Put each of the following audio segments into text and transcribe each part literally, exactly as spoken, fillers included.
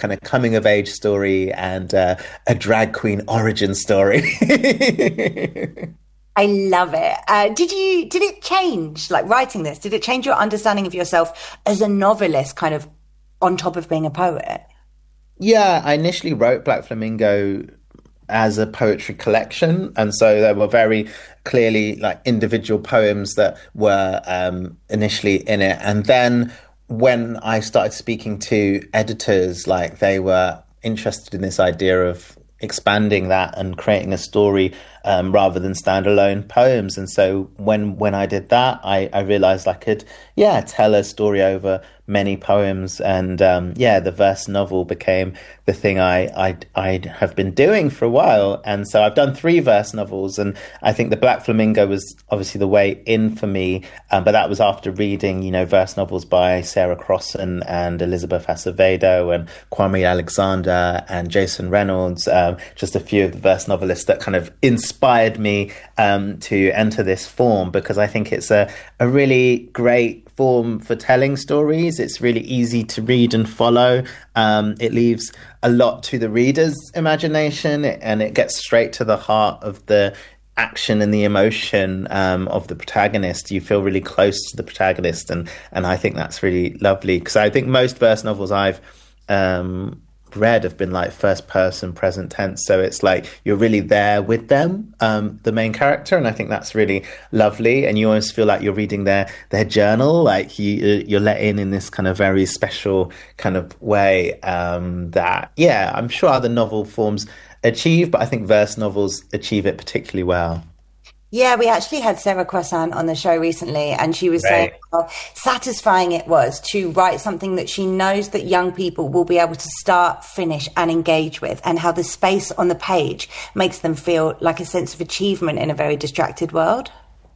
kind of coming of age story and uh, a drag queen origin story. I love it. Uh, did you did it change, like writing this? Did it change your understanding of yourself as a novelist, kind of on top of being a poet? Yeah, I initially wrote Black Flamingo as a poetry collection, and so there were very clearly like individual poems that were um, initially in it, and then when I started speaking to editors, like they were interested in this idea of expanding that and creating a story um, rather than standalone poems. And so when when I did that, I, I realized I could, yeah, tell a story over many poems. And um, yeah, the verse novel became the thing I, I, I have been doing for a while. And so I've done three verse novels. And I think The Black Flamingo was obviously the way in for me. Um, but that was after reading, you know, verse novels by Sarah Crossan and Elizabeth Acevedo and Kwame Alexander and Jason Reynolds, um, just a few of the verse novelists that kind of inspired me um, to enter this form, because I think it's a, a really great form for telling stories. It's really easy to read and follow. Um, it leaves a lot to the reader's imagination, and it gets straight to the heart of the action and the emotion um, of the protagonist. You feel really close to the protagonist, and and I think that's really lovely, because I think most verse novels I've um, read have been like first person present tense, so it's like you're really there with them, um the main character, and I think that's really lovely, and you always feel like you're reading their their journal, like you you're let in in this kind of very special kind of way um that, yeah, I'm sure other novel forms achieve, but I think verse novels achieve it particularly well. Yeah, we actually had Sarah Croissant on the show recently, and she was saying Right. how satisfying it was to write something that she knows that young people will be able to start, finish, and engage with, and how the space on the page makes them feel like a sense of achievement in a very distracted world.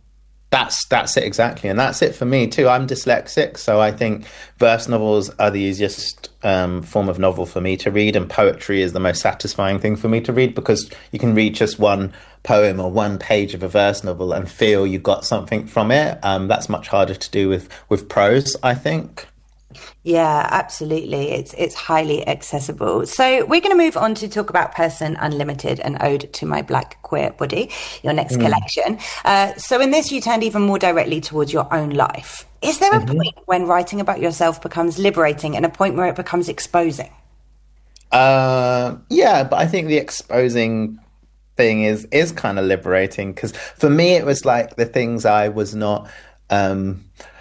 That's that's it exactly, and that's it for me too. I'm dyslexic, so I think verse novels are the easiest um, form of novel for me to read, and poetry is the most satisfying thing for me to read, because you can read just one poem or one page of a verse novel and feel you got something from it. Um, that's much harder to do with with prose, I think. Yeah, absolutely. It's it's highly accessible. So we're going to move on to talk about Person Unlimited, an ode to my black queer body, your next Mm. collection. Uh, so in this, you turned even more directly towards your own life. Is there a Mhm. point when writing about yourself becomes liberating and a point where it becomes exposing? Uh, yeah, but I think the exposing thing is is kind of liberating, because for me it was like the things I was not. Um,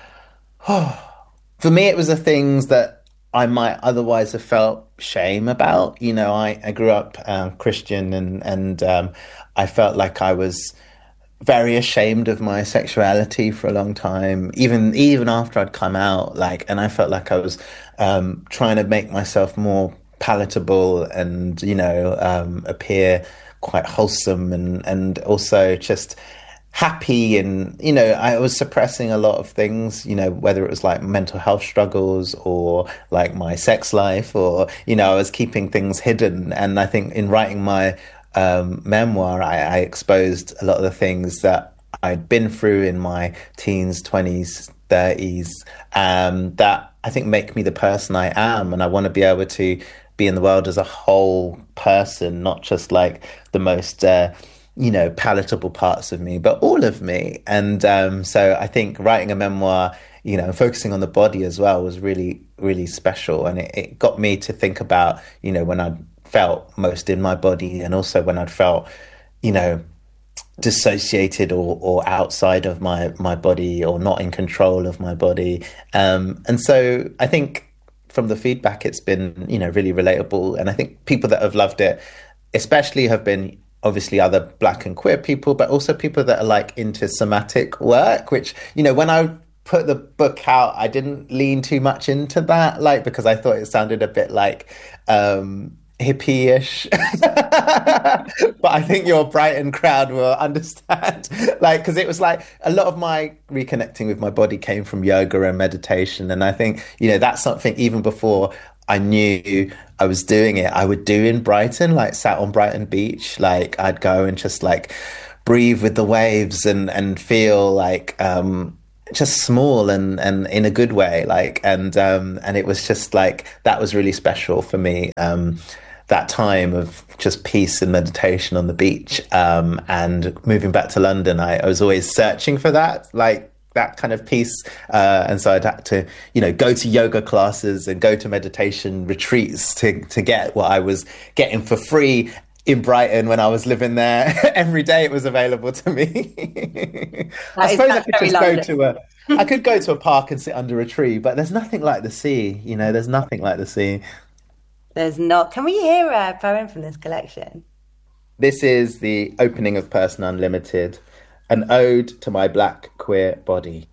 for me, it was the things that I might otherwise have felt shame about. You know, I, I grew up um, Christian, and and um, I felt like I was very ashamed of my sexuality for a long time, even even after I'd come out. Like, and I felt like I was um, trying to make myself more palatable, and you know, um, appear quite wholesome, and and also just happy. And you know, I was suppressing a lot of things, you know, whether it was like mental health struggles or like my sex life, or you know, I was keeping things hidden. And I think in writing my um memoir, I, I exposed a lot of the things that I'd been through in my teens, twenties, thirties, um that I think make me the person I am. And I want to be able to be in the world as a whole person, not just like the most uh you know, palatable parts of me, but all of me. And um, so I think writing a memoir, you know, focusing on the body as well was really, really special. And it, it got me to think about, you know, when I felt most in my body, and also when I'd felt, you know, dissociated or, or outside of my, my body, or not in control of my body. Um, and so I think from the feedback, it's been, you know, really relatable. And I think people that have loved it, especially, have been obviously other black and queer people, but also people that are like into somatic work, which, you know, when I put the book out, I didn't lean too much into that, like, because I thought it sounded a bit like um hippie-ish. But I think your Brighton crowd will understand. Like, because it was like a lot of my reconnecting with my body came from yoga and meditation. And I think, you know, that's something even before I knew I was doing it, I would do in Brighton, like sat on Brighton Beach. Like I'd go and just like breathe with the waves, and, and feel like, um, just small and and in a good way, like, and um and it was just like, that was really special for me, um that time of just peace and meditation on the beach. Um and moving back to London, I, I was always searching for that, like that kind of peace, uh and so I'd had to, you know, go to yoga classes and go to meditation retreats to to get what I was getting for free in Brighton when I was living there. Every day it was available to me. I suppose I could just go to a, I could go to a park and sit under a tree, but there's nothing like the sea. You know, there's nothing like the sea. There's not. Can we hear a poem from this collection? This is the opening of Person Unlimited, an ode to my black queer body.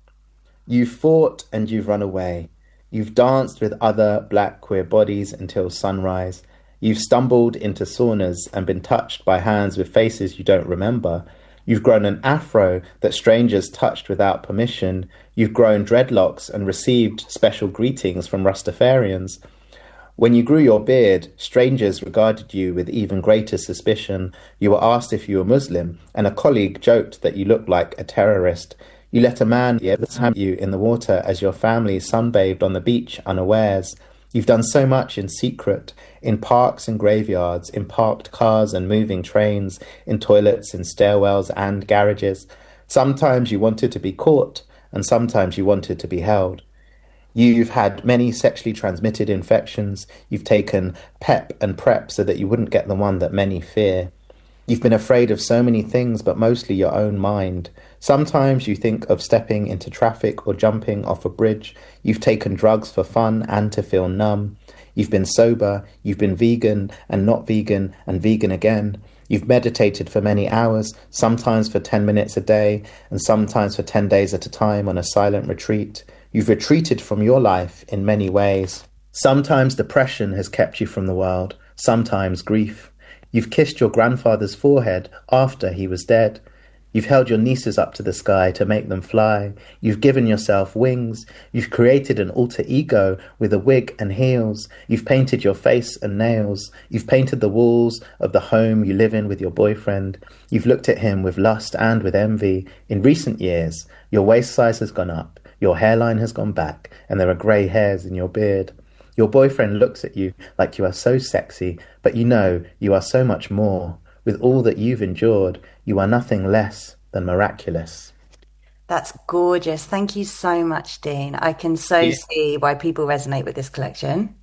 You've fought and you've run away. You've danced with other black queer bodies until sunrise. You've stumbled into saunas and been touched by hands with faces you don't remember. You've grown an afro that strangers touched without permission. You've grown dreadlocks and received special greetings from Rastafarians. When you grew your beard, strangers regarded you with even greater suspicion. You were asked if you were Muslim, and a colleague joked that you looked like a terrorist. You let a man stab you in the water as your family sunbathed on the beach unawares. You've done so much in secret, in parks and graveyards, in parked cars and moving trains, in toilets, in stairwells and garages. Sometimes you wanted to be caught, and sometimes you wanted to be held. You've had many sexually transmitted infections. You've taken PEP and PrEP so that you wouldn't get the one that many fear. You've been afraid of so many things, but mostly your own mind. Sometimes you think of stepping into traffic or jumping off a bridge. You've taken drugs for fun and to feel numb. You've been sober, you've been vegan and not vegan and vegan again. You've meditated for many hours, sometimes for ten minutes a day, and sometimes for ten days at a time on a silent retreat. You've retreated from your life in many ways. Sometimes depression has kept you from the world, sometimes grief. You've kissed your grandfather's forehead after he was dead. You've held your nieces up to the sky to make them fly. You've given yourself wings. You've created an alter ego with a wig and heels. You've painted your face and nails. You've painted the walls of the home you live in with your boyfriend. You've looked at him with lust and with envy. In recent years, your waist size has gone up, your hairline has gone back, and there are grey hairs in your beard. Your boyfriend looks at you like you are so sexy, but you know you are so much more. With all that you've endured, you are nothing less than miraculous. That's gorgeous. Thank you so much, Dean. I can so yeah. see why people resonate with this collection.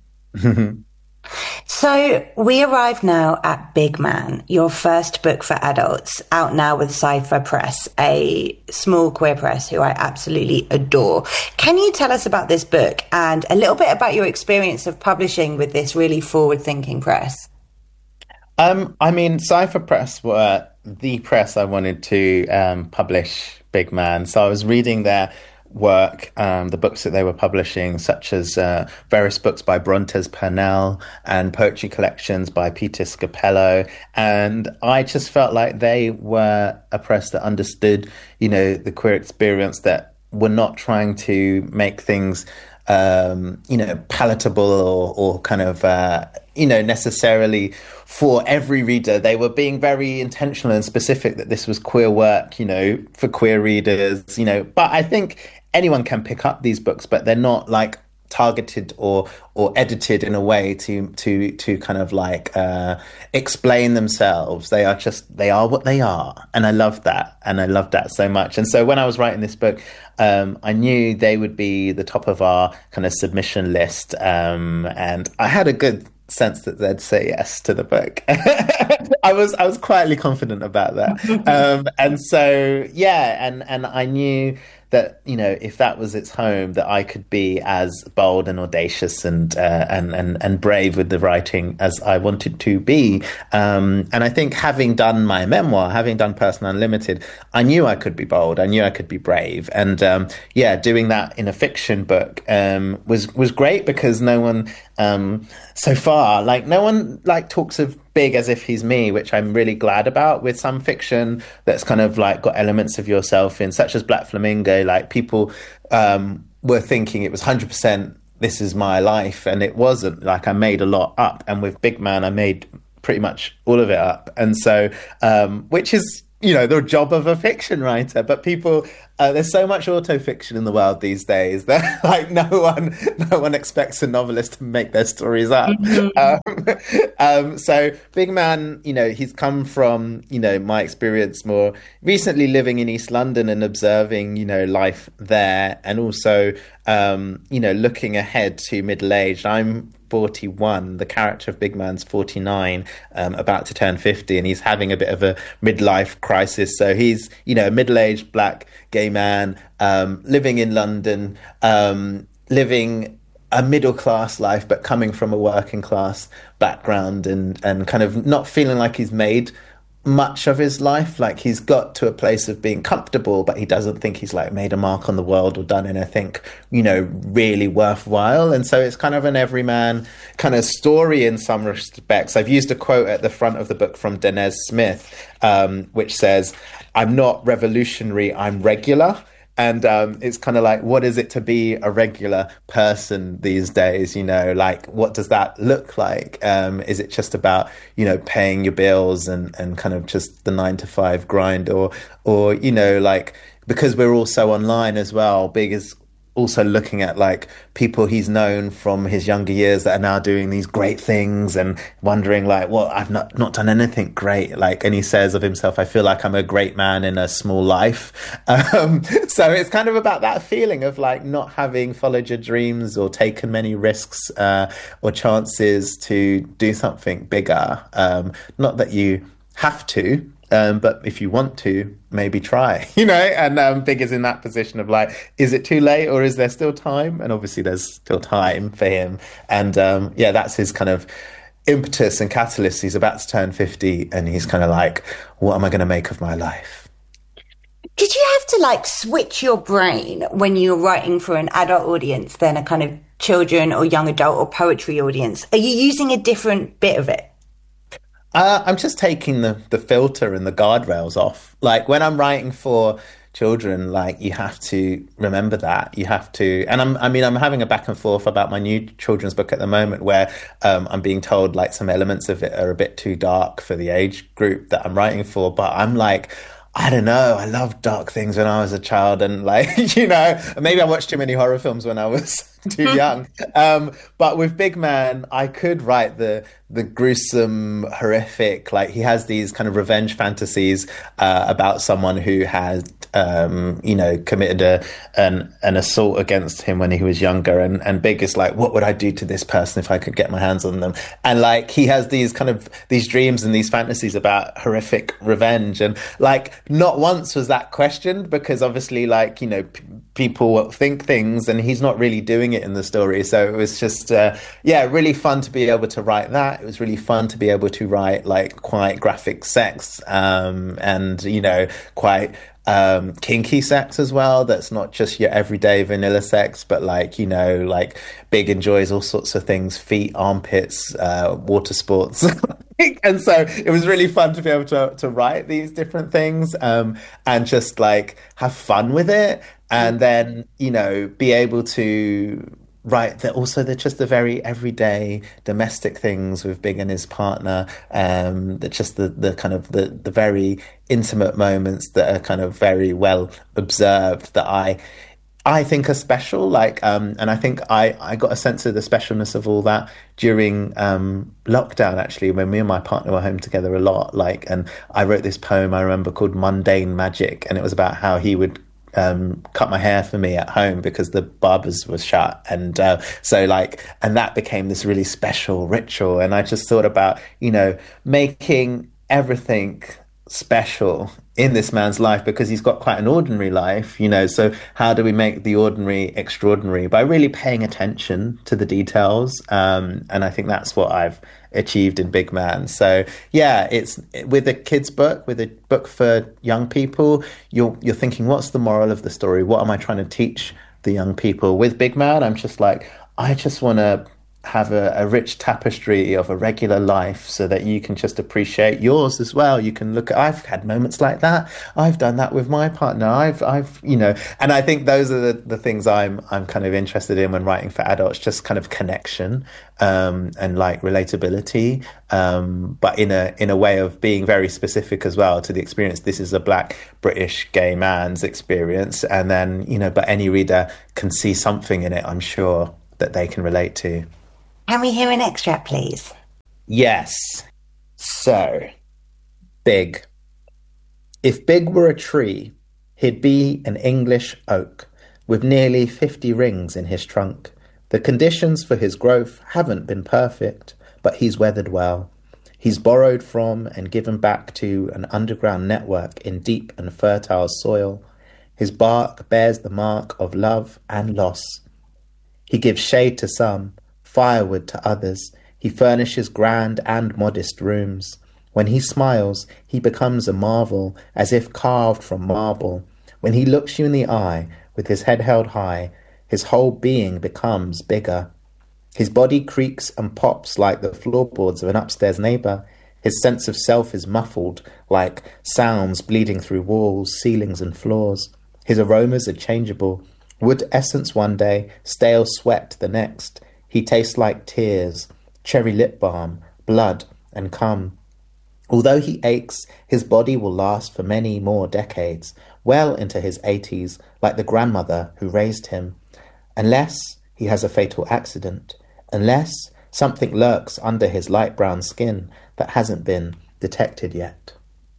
So we arrive now at Big Man, your first book for adults, out now with Cypher Press, a small queer press who I absolutely adore. Can you tell us about this book and a little bit about your experience of publishing with this really forward-thinking press? Um, I mean, Cypher Press were the press I wanted to um, publish Big Man. So I was reading their work, um, the books that they were publishing, such as uh, various books by Brontes Purnell and poetry collections by Peter Scapello. And I just felt like they were a press that understood, you know, the queer experience, that were not trying to make things um, you know, palatable or, or kind of, uh, you know, necessarily for every reader. They were being very intentional and specific that this was queer work, you know, for queer readers, you know. But I think anyone can pick up these books, but they're not like targeted or or edited in a way to to to kind of like uh explain themselves. They are just, they are what they are, and I love that, and I love that so much. And so when I was writing this book, um I knew they would be the top of our kind of submission list, um and I had a good sense that they'd say yes to the book. I was I was quietly confident about that. um and so yeah and and I knew that, you know, if that was its home, that I could be as bold and audacious and uh, and, and and brave with the writing as I wanted to be. Um, and I think having done my memoir, having done Person Unlimited, I knew I could be bold. I knew I could be brave. And um, yeah, doing that in a fiction book um, was was great, because no one um, so far, like no one like talks of Big as if he's me, which I'm really glad about. With some fiction that's kind of like got elements of yourself in, such as Black Flamingo, like people um, were thinking it was one hundred percent this is my life, and it wasn't. Like I made a lot up, and with Big Man I made pretty much all of it up. And so um, which is you know, the job of a fiction writer. But people, uh, there's so much auto-fiction in the world these days that like no one, no one expects a novelist to make their stories up. Mm-hmm. Um, um, so Big Man, you know, he's come from, you know, my experience more recently living in East London and observing, you know, life there, and also, um, you know, looking ahead to middle age. I'm forty-one. The character of Big Man's forty-nine, um, about to turn fifty, and he's having a bit of a midlife crisis. So he's, you know, a middle-aged black gay man, um, living in London, um, living a middle-class life, but coming from a working-class background, and, and kind of not feeling like he's made much of his life. Like he's got to a place of being comfortable, but he doesn't think he's like made a mark on the world or done anything, you know, really worthwhile. And so it's kind of an everyman kind of story in some respects. I've used a quote at the front of the book from Danez Smith, um, which says, "I'm not revolutionary, I'm regular." And um, it's kind of like, what is it to be a regular person these days? You know, like, what does that look like? Um, is it just about, you know, paying your bills and, and kind of just the nine to five grind? Or, or, you know, like, because we're all so online as well, Big is also looking at like people he's known from his younger years that are now doing these great things, and wondering like, well, I've not not done anything great. Like, and he says of himself, I feel like I'm a great man in a small life. Um, so it's kind of about that feeling of like not having followed your dreams or taken many risks uh, or chances to do something bigger. Um, not that you have to, Um, but if you want to, maybe try, you know, and um, Big is in that position of like, is it too late or is there still time? And obviously there's still time for him. And um, yeah, that's his kind of impetus and catalyst. He's about to turn fifty and he's kind of like, what am I going to make of my life? Did you have to like switch your brain when you're writing for an adult audience than a kind of children or young adult or poetry audience? Are you using a different bit of it? Uh, I'm just taking the, the filter and the guardrails off. Like when I'm writing for children, like you have to remember that. You have to, and I'm, I mean, I'm having a back and forth about my new children's book at the moment, where um, I'm being told like some elements of it are a bit too dark for the age group that I'm writing for. But I'm like, I don't know. I loved dark things when I was a child, and like, you know, maybe I watched too many horror films when I was too young. Um, but with Big Man, I could write the the gruesome, horrific. Like he has these kind of revenge fantasies uh, about someone who had, um, you know, committed a an an assault against him when he was younger, and and Big is like, what would I do to this person if I could get my hands on them? And like he has these kind of these dreams and these fantasies about horrific revenge, and like not once was that questioned, because obviously like, you know, p- people think things and he's not really doing it in the story. So it was just uh, yeah, really fun to be able to write that. It was really fun to be able to write like quite graphic sex, um, and, you know, quite um, kinky sex as well. That's not just your everyday vanilla sex, but like, you know, like Big enjoys all sorts of things, feet, armpits, uh, water sports. And so it was really fun to be able to, to write these different things, um, and just like have fun with it. And then, you know, be able to write that also they're just the very everyday domestic things with Big and his partner, um, that just the, the kind of the, the very intimate moments that are kind of very well observed that I I think are special. Like, um, and I think I, I got a sense of the specialness of all that during um, lockdown, actually, when me and my partner were home together a lot. Like, and I wrote this poem I remember called Mundane Magic, and it was about how he would um cut my hair for me at home because the barbers was shut, and uh, so like, and that became this really special ritual. And I just thought about, you know, making everything special in this man's life, because he's got quite an ordinary life, you know. So how do we make the ordinary extraordinary? By really paying attention to the details, um and I think that's what I've achieved in Big Man. So yeah, it's with a kid's book, with a book for young people, you're you're thinking, what's the moral of the story? What am I trying to teach the young people? With Big Man, I'm just like, I just want to have a, a rich tapestry of a regular life so that you can just appreciate yours as well. You can look at, I've had moments like that. I've done that with my partner. I've, I've, you know, and I think those are the, the things I'm, I'm kind of interested in when writing for adults, just kind of connection, um, and like relatability, um, but in a, in a way of being very specific as well to the experience. This is a Black British gay man's experience. And then, you know, but any reader can see something in it, I'm sure, that they can relate to. Can we hear an extract, please? Yes. So, Big. If Big were a tree, he'd be an English oak with nearly fifty rings in his trunk. The conditions for his growth haven't been perfect, but he's weathered well. He's borrowed from and given back to an underground network in deep and fertile soil. His bark bears the mark of love and loss. He gives shade to some, firewood to others. He furnishes grand and modest rooms. When he smiles, he becomes a marvel, as if carved from marble. When he looks you in the eye, with his head held high, his whole being becomes bigger. His body creaks and pops like the floorboards of an upstairs neighbour. His sense of self is muffled, like sounds bleeding through walls, ceilings and floors. His aromas are changeable. Wood essence one day, stale sweat the next. He tastes like tears, cherry lip balm, blood, and cum. Although he aches, his body will last for many more decades, well into his eighties, like the grandmother who raised him. Unless he has a fatal accident, unless something lurks under his light brown skin that hasn't been detected yet.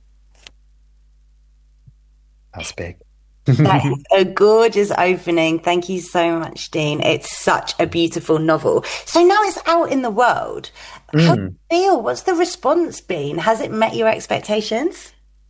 That's big. That is a gorgeous opening. Thank you so much, Dean. It's such a beautiful novel. So now it's out in the world. How do you feel? What's the response been? Has it met your expectations?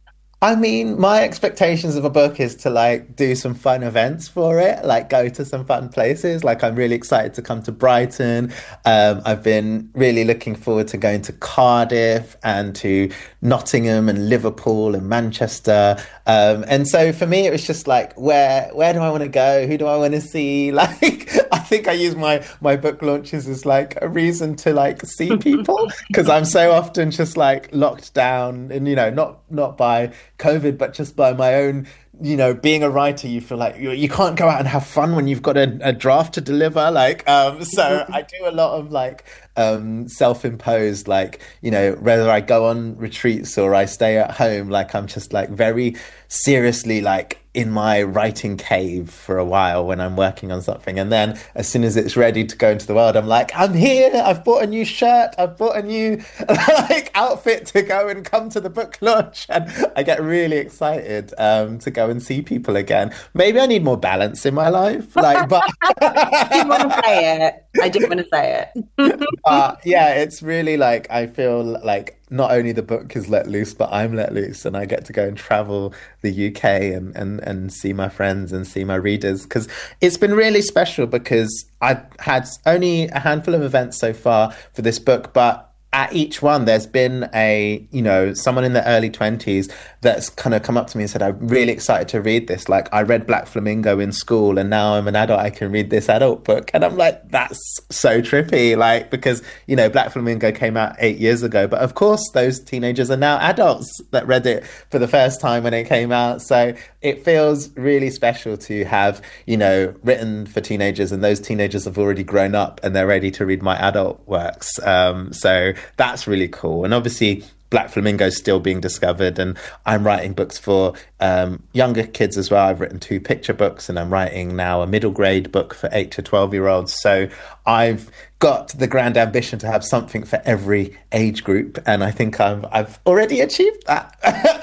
I mean, my expectations of a book is to like do some fun events for it, like go to some fun places. Like I'm really excited to come to Brighton. Um, I've been really looking forward to going to Cardiff and to Nottingham and Liverpool and Manchester. Um, and so for me, it was just like, where where do I want to go? Who do I want to see? Like, I think I use my my book launches as like a reason to like see people, because I'm so often just like locked down, and you know, not not by COVID, but just by my own, you know, being a writer, you feel like you, you can't go out and have fun when you've got a, a draft to deliver. Like, um, so I do a lot of like um, self-imposed, like, you know, whether I go on retreats or I stay at home, like I'm just like very seriously like in my writing cave for a while when I'm working on something. And then as soon as it's ready to go into the world, I'm like, I'm here. I've bought a new shirt. I've bought a new like outfit to go and come to the book launch. And I get really excited um, to go and see people again. Maybe I need more balance in my life. Like, but I didn't want to say it. I didn't want to say it. But yeah, it's really like, I feel like not only the book is let loose, but I'm let loose, and I get to go and travel the U K and, and, and see my friends and see my readers, because it's been really special, because I've had only a handful of events so far for this book, but at each one, there's been a, you know, someone in their early twenties that's kind of come up to me and said, I'm really excited to read this. Like, I read Black Flamingo in school and now I'm an adult, I can read this adult book. And I'm like, that's so trippy. Like, because, you know, Black Flamingo came out eight years ago. But of course, those teenagers are now adults that read it for the first time when it came out. So it feels really special to have, you know, written for teenagers, and those teenagers have already grown up and they're ready to read my adult works. Um, so that's really cool. And obviously Black Flamingo is still being discovered, and I'm writing books for um, younger kids as well. I've written two picture books, and I'm writing now a middle grade book for eight to twelve year olds. So I've got the grand ambition to have something for every age group, and I think I've I've already achieved that.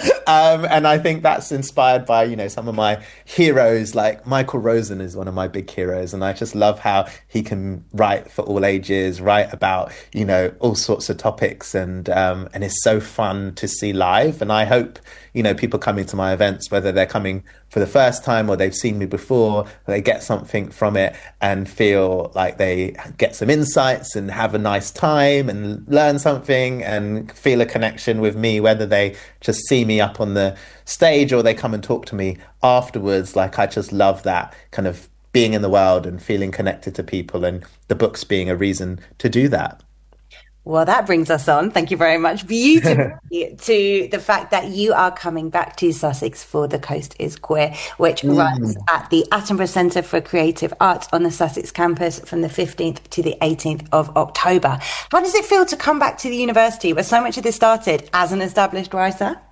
um, and I think that's inspired by, you know, some of my heroes. Like Michael Rosen is one of my big heroes, and I just love how he can write for all ages, write about, you know, all sorts of topics, and um, and it's so fun to see live. And I hope, you know, people coming to my events, whether they're coming for the first time or they've seen me before, they get something from it and feel like they get some insights and have a nice time and learn something and feel a connection with me, whether they just see me up on the stage or they come and talk to me afterwards. Like, I just love that kind of being in the world and feeling connected to people, and the books being a reason to do that. Well, that brings us on, thank you very much, beautifully, to the fact that you are coming back to Sussex for The Coast is Queer, which mm. runs at the Attenborough Centre for Creative Arts on the Sussex campus from the fifteenth to the eighteenth of October. How does it feel to come back to the university where so much of this started as an established writer?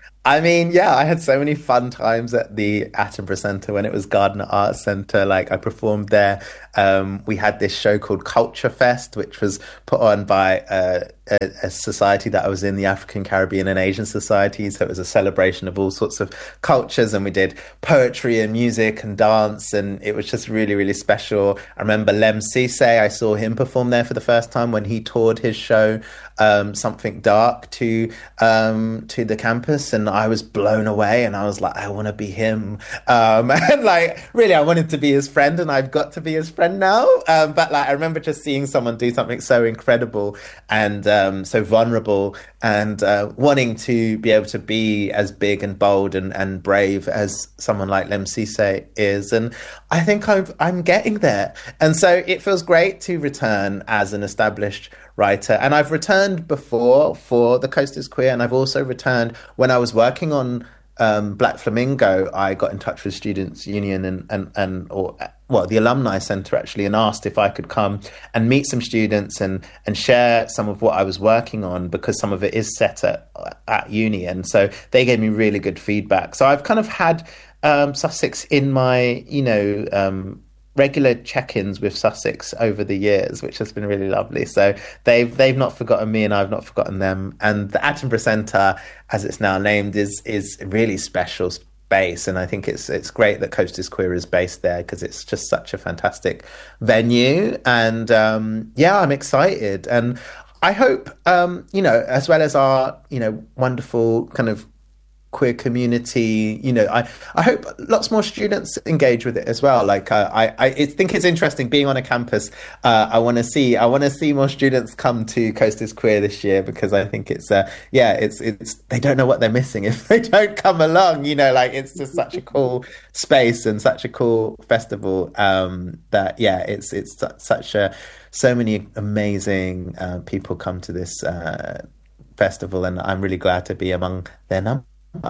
I mean, yeah, I had so many fun times at the Attenborough Centre when it was Gardner Arts Centre. Like, I performed there. Um, we had this show called Culture Fest, which was put on by uh, a, a society that I was in, the African, Caribbean and Asian Society. So it was a celebration of all sorts of cultures, and we did poetry and music and dance, and it was just really, really special. I remember Lem Cisse, I saw him perform there for the first time when he toured his show, um, Something Dark, to um, to the campus, and I was blown away, and I was like, I want to be him. Um, and like, really, I wanted to be his friend, and I've got to be his friend now. Um, but like, I remember just seeing someone do something so incredible and um, so vulnerable, and uh, wanting to be able to be as big and bold and, and brave as someone like Lem Cisse is. And I think I'm, I'm getting there. And so it feels great to return as an established writer. And I've returned before for The Coast is Queer, and I've also returned when I was working on um, Black Flamingo. I got in touch with Students' Union and, and, and or well, the Alumni Centre actually, and asked if I could come and meet some students and, and share some of what I was working on, because some of it is set at, at uni. And so they gave me really good feedback. So I've kind of had um, Sussex in my, you know, um, regular check-ins with Sussex over the years, which has been really lovely. So they've they've not forgotten me, and I've not forgotten them. And the Attenborough Centre, as it's now named, is is a really special space, and I think it's it's great that Coast is Queer is based there, because it's just such a fantastic venue. And um, yeah, I'm excited, and I hope um, you know, as well as our, you know, wonderful kind of queer community, you know, I, I hope lots more students engage with it as well. Like uh, I, I think it's interesting being on a campus. Uh, I want to see, I want to see more students come to Coast is Queer this year, because I think it's, uh, yeah, it's, it's, they don't know what they're missing if they don't come along, you know, like it's just such a cool space and such a cool festival, um, that, yeah, it's, it's such a, so many amazing uh, people come to this uh, festival, and I'm really glad to be among their number.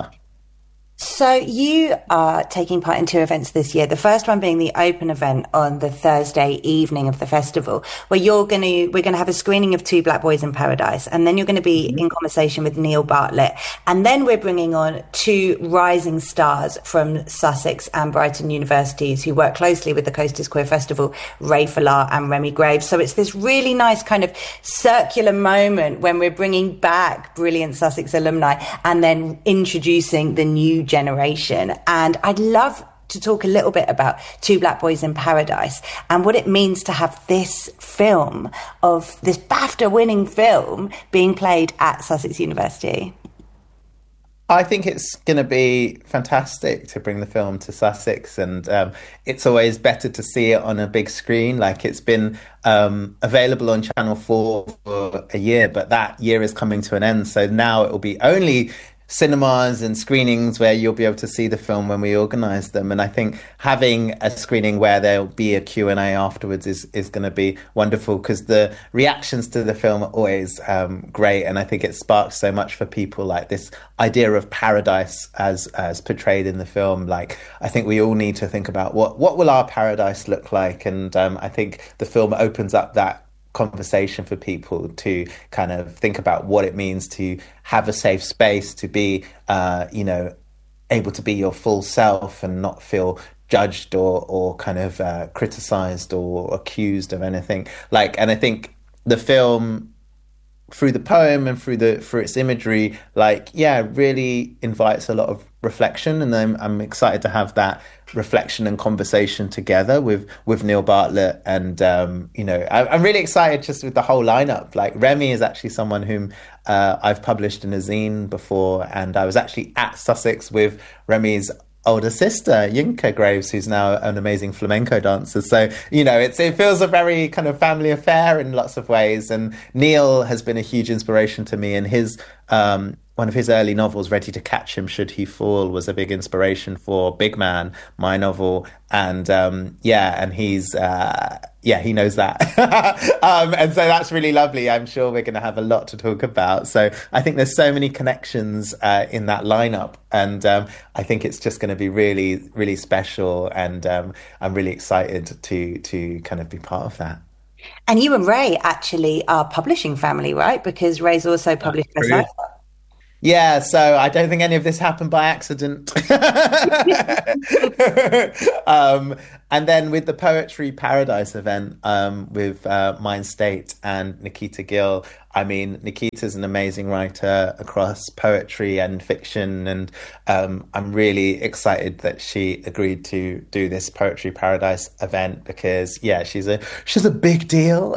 So you are taking part in two events this year. The first one being the open event on the Thursday evening of the festival, where you're going to, we're going to have a screening of Two Black Boys in Paradise. And then you're going to be mm-hmm. in conversation with Neil Bartlett. And then we're bringing on two rising stars from Sussex and Brighton universities who work closely with the Coast is Queer Festival, Ray Falar and Remy Graves. So it's this really nice kind of circular moment when we're bringing back brilliant Sussex alumni and then introducing the new generation. And I'd love to talk a little bit about Two Black Boys in Paradise and what it means to have this film, of this BAFTA winning film, being played at Sussex University. I think it's going to be fantastic to bring the film to Sussex, and um, it's always better to see it on a big screen. Like, it's been um, available on Channel four for a year, but that year is coming to an end. So now it will be only cinemas and screenings where you'll be able to see the film when we organise them. And I think having a screening where there'll be a Q and A afterwards is, is going to be wonderful, because the reactions to the film are always um, great. And I think it sparks so much for people, like this idea of paradise as as portrayed in the film. Like, I think we all need to think about what, what will our paradise look like? And um, I think the film opens up that conversation for people to kind of think about what it means to have a safe space, to be uh you know able to be your full self and not feel judged or or kind of uh criticized or accused of anything. Like, and I think the film, through the poem and through the through its imagery, like, yeah, really invites a lot of reflection, and I'm I'm excited to have that reflection and conversation together with with Neil Bartlett. And um you know I, I'm really excited just with the whole lineup. Like, Remy is actually someone whom uh I've published in a zine before, and I was actually at Sussex with Remy's older sister, Yinka Graves, who's now an amazing flamenco dancer. So, you know, it's it feels a very kind of family affair in lots of ways. And Neil has been a huge inspiration to me, and his um one of his early novels, Ready to Catch Him Should He Fall, was a big inspiration for Big Man, my novel. And um, yeah, and he's, uh, yeah, he knows that. um, and so that's really lovely. I'm sure we're going to have a lot to talk about. So I think there's so many connections uh, in that lineup. And um, I think it's just going to be really, really special. And um, I'm really excited to to kind of be part of that. And you and Ray actually are publishing family, right? Because Ray's also published Versailles. Yeah, so I don't think any of this happened by accident. um, and then with the Poetry Paradise event um, with uh, Mind State and Nikita Gill, I mean, Nikita's an amazing writer across poetry and fiction, and um, I'm really excited that she agreed to do this Poetry Paradise event because, yeah, she's a she's a big deal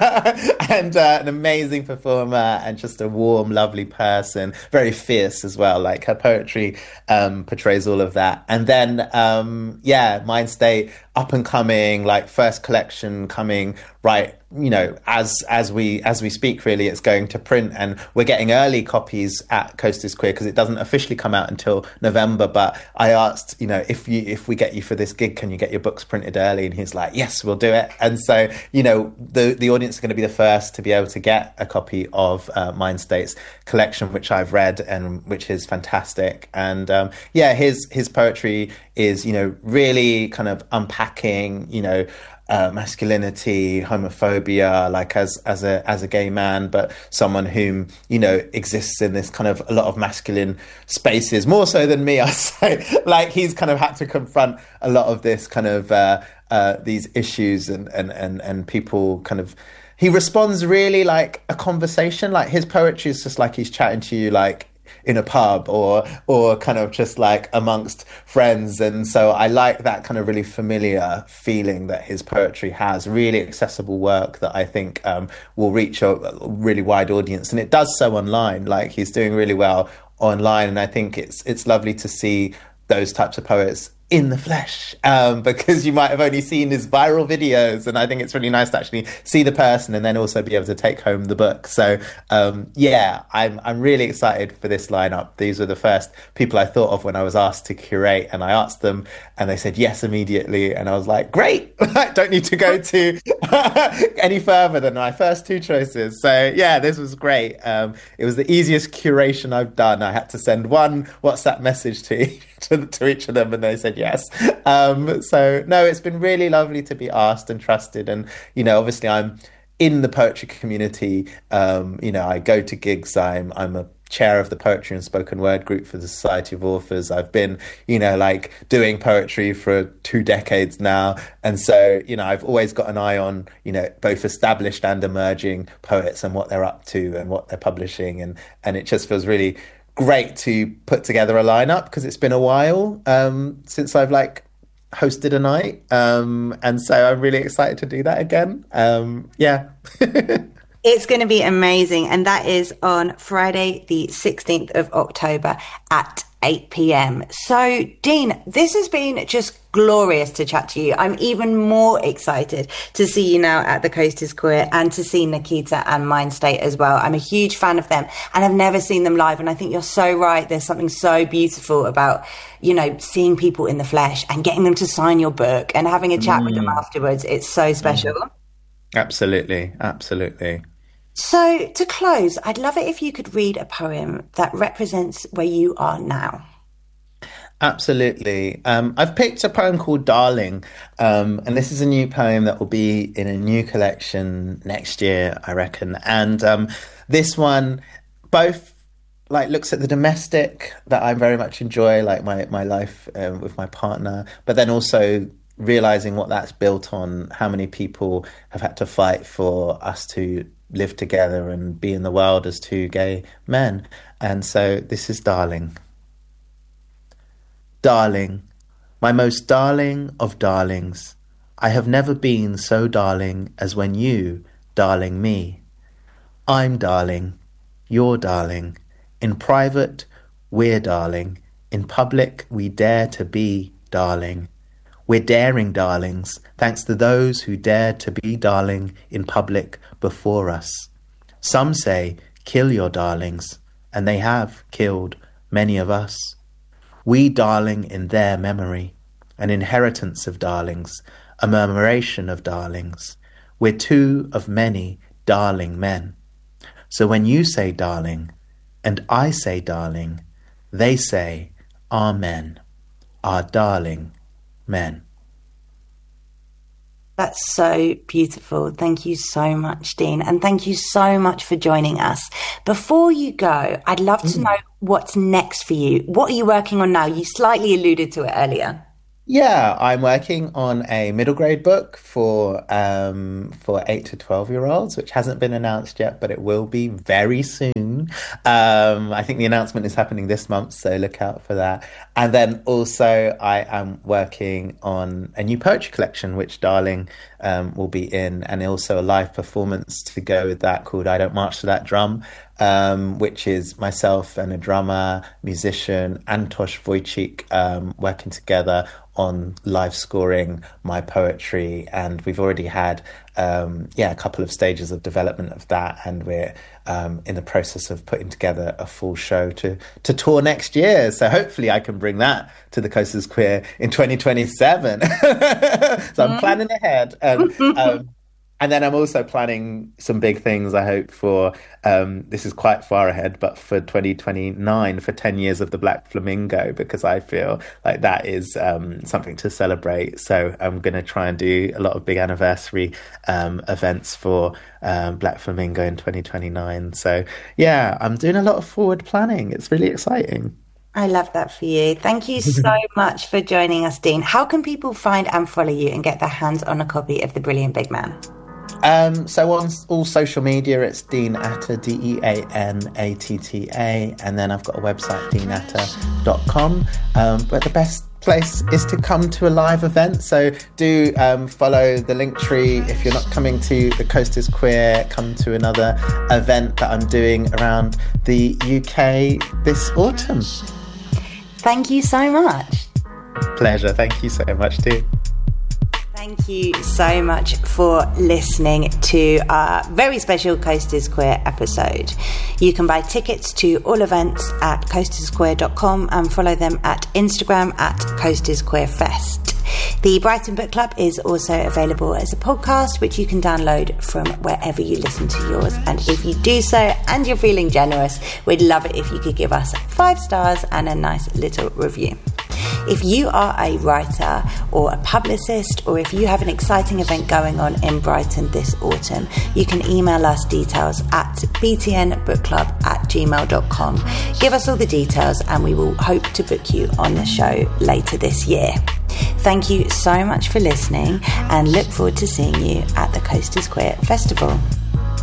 and uh, an amazing performer and just a warm, lovely person, very fierce as well. Like her poetry um, portrays all of that. And then, um, yeah, Mind State, up and coming, like first collection coming right, you know, as as we as we speak, really, it's going to print, and we're getting early copies at Coast is Queer because it doesn't officially come out until November. But I asked, you know, if you if we get you for this gig, can you get your books printed early? And he's like, yes, we'll do it. And so, you know, the the audience are going to be the first to be able to get a copy of uh, Mind State's collection, which I've read and which is fantastic. And um, yeah, his his poetry is, you know, really kind of unpacking, you know, Uh, masculinity, homophobia, like as as a as a gay man, but someone whom, you know, exists in this kind of a lot of masculine spaces, more so than me, I say. Like he's kind of had to confront a lot of this kind of uh, uh, these issues, and and and and people kind of. He responds really like a conversation. Like his poetry is just like he's chatting to you, like in a pub or or kind of just like amongst friends. And so I like that kind of really familiar feeling that his poetry has, really accessible work that I think um, will reach a really wide audience, and it does so online. Like he's doing really well online, and I think it's it's lovely to see those types of poets in the flesh, um, because you might have only seen his viral videos, and I think it's really nice to actually see the person and then also be able to take home the book. So um, yeah, I'm I'm really excited for this lineup. These were the first people I thought of when I was asked to curate, and I asked them and they said yes immediately, and I was like, great, I don't need to go to any further than my first two choices. So yeah, this was great. Um, it was the easiest curation I've done. I had to send one WhatsApp message to each, to, to each of them, and they said yes. Um, so no, it's been really lovely to be asked and trusted. And, you know, obviously I'm in the poetry community. Um, you know, I go to gigs. I'm, I'm a chair of the poetry and spoken word group for the Society of Authors. I've been, you know, like doing poetry for two decades now. And so, you know, I've always got an eye on, you know, both established and emerging poets and what they're up to and what they're publishing. And, and it just feels really great to put together a lineup because it's been a while um, since I've like hosted a night. Um, and so I'm really excited to do that again. Um, yeah. It's going to be amazing. And that is on Friday, the sixteenth of October at eight p.m. So, Dean, this has been just glorious to chat to you. I'm even more excited to see you now at the Coast is Queer and to see Nikita and Mind State as well. I'm a huge fan of them and I've never seen them live. And I think you're so right. There's something so beautiful about, you know, seeing people in the flesh and getting them to sign your book and having a chat mm. with them afterwards. It's so special. Mm. Absolutely. Absolutely. So to close, I'd love it if you could read a poem that represents where you are now. Absolutely. Um, I've picked a poem called Darling, um, and this is a new poem that will be in a new collection next year, I reckon. And um, this one both like looks at the domestic that I very much enjoy, like my, my life um, with my partner, but then also realizing what that's built on, how many people have had to fight for us to live together and be in the world as two gay men. And so this is Darling. Darling, my most darling of darlings, I have never been so darling as when you, darling me. I'm darling, you're darling. In private, we're darling. In public, we dare to be darling. We're daring darlings, thanks to those who dared to be darling in public before us. Some say, kill your darlings, and they have killed many of us. We darling in their memory, an inheritance of darlings, a murmuration of darlings. We're two of many darling men. So when you say darling, and I say darling, they say amen, our darling men. That's so beautiful. Thank you so much, Dean. And thank you so much for joining us. Before you go, I'd love to know what's next for you. What are you working on now? You slightly alluded to it earlier. Yeah, I'm working on a middle grade book for um, for eight to twelve year olds, which hasn't been announced yet, but it will be very soon. Um, I think the announcement is happening this month, so look out for that. And then also I am working on a new poetry collection, which Darling um, will be in, and also a live performance to go with that called I Don't March to That Drum, um, which is myself and a drummer, musician, Antosh Wojcik, um, working together on live scoring my poetry. And we've already had um yeah a couple of stages of development of that, and we're um in the process of putting together a full show to to tour next year, so hopefully I can bring that to the Coast is Queer in twenty twenty-seven. So I'm planning ahead, and um and then I'm also planning some big things, I hope, for, um, this is quite far ahead, but for twenty twenty-nine, for ten years of the Black Flamingo, because I feel like that is um, something to celebrate. So I'm going to try and do a lot of big anniversary um, events for um, Black Flamingo in twenty twenty-nine. So yeah, I'm doing a lot of forward planning. It's really exciting. I love that for you. Thank you so much for joining us, Dean. How can people find and follow you and get their hands on a copy of The Brilliant Big Man? Um, so on all social media, it's Dean Atta, D E A N A T T A, and then I've got a website, dean atta dot com. Um, but the best place is to come to a live event. So do um, follow the link tree. If you're not coming to the Coast is Queer, come to another event that I'm doing around the U K this autumn. Thank you so much. Pleasure. Thank you so much too. Thank you so much for listening to our very special Coast is Queer episode. You can buy tickets to all events at coast is queer dot com and follow them at Instagram at Coast is Queer Fest. The Brighton Book Club is also available as a podcast, which you can download from wherever you listen to yours. And if you do so and you're feeling generous, we'd love it if you could give us five stars and a nice little review. If you are a writer or a publicist, or if you have an exciting event going on in Brighton this autumn, you can email us details at b t n book club at gmail dot com. Give us all the details and we will hope to book you on the show later this year. Thank you so much for listening and look forward to seeing you at the Coast is Queer Festival.